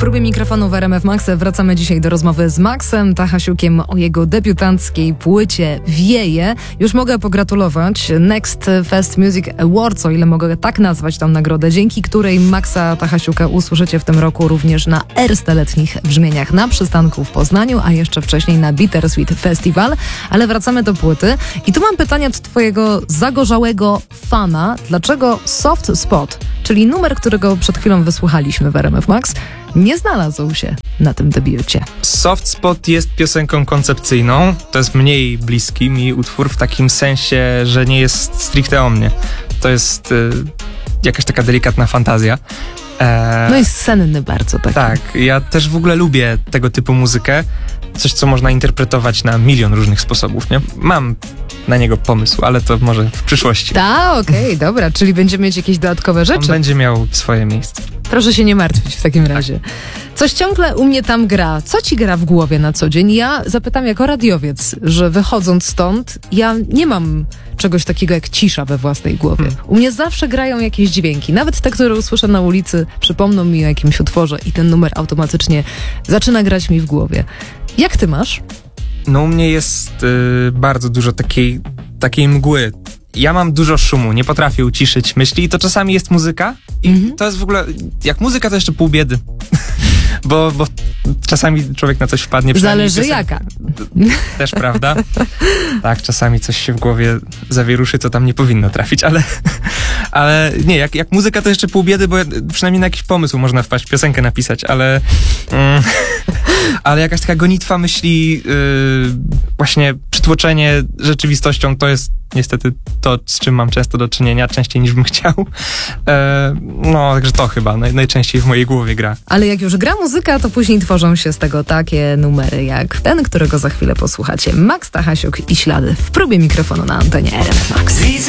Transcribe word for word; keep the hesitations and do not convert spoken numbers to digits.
próbie mikrofonu w R M F Max wracamy dzisiaj do rozmowy z Maxem Tachasiukiem o jego debiutanckiej płycie Wieje. Już mogę pogratulować Next Fest Music Awards, o ile mogę tak nazwać tą nagrodę, dzięki której Maxa Tachasiuka usłyszycie w tym roku również na ersteletnich brzmieniach na przystanku w Poznaniu, a jeszcze wcześniej na Bittersweet Festival. Ale wracamy do płyty i tu mam pytanie od twojego zagorzałego fana. Dlaczego Soft Spot, czyli numer, którego przed chwilą wysłuchaliśmy w R M F Max, nie znalazł się na tym debiucie? Soft Spot jest piosenką koncepcyjną. To jest mniej bliski mi utwór w takim sensie, że nie jest stricte o mnie. To jest y, jakaś taka delikatna fantazja. E, no jest senny bardzo taki. Tak, ja też w ogóle lubię tego typu muzykę. Coś, co można interpretować na milion różnych sposobów, nie? Mam na niego pomysł, ale to może w przyszłości. Tak, okej, okay, dobra, czyli będziemy mieć jakieś dodatkowe rzeczy. On będzie miał swoje miejsce. Proszę się nie martwić w takim razie. Coś ciągle u mnie tam gra. Co ci gra w głowie na co dzień? Ja zapytam jako radiowiec, że wychodząc stąd, ja nie mam czegoś takiego jak cisza we własnej głowie. Hmm. U mnie zawsze grają jakieś dźwięki. Nawet te, które usłyszę na ulicy, przypomną mi o jakimś utworze i ten numer automatycznie zaczyna grać mi w głowie. Jak ty masz? No u mnie jest y, bardzo dużo takiej, takiej mgły. Ja mam dużo szumu, nie potrafię uciszyć myśli i to czasami jest muzyka i mm-hmm. to jest w ogóle, jak muzyka to jeszcze pół biedy. bo, bo czasami człowiek na coś wpadnie. Zależy piosen... jaka. Też prawda. Tak, czasami coś się w głowie zawieruszy, co tam nie powinno trafić, ale, ale nie, jak, jak muzyka to jeszcze pół biedy, bo przynajmniej na jakiś pomysł można wpaść, piosenkę napisać, ale mm, ale jakaś taka gonitwa myśli, yy, właśnie przytłoczenie rzeczywistością, to jest niestety to, z czym mam często do czynienia, częściej niż bym chciał. E, no, także to chyba naj, najczęściej w mojej głowie gra. Ale jak już gra muzyka, to później tworzą się z tego takie numery jak ten, którego za chwilę posłuchacie. Max Tachasiuk i Ślady w próbie mikrofonu na antenie R M F Max.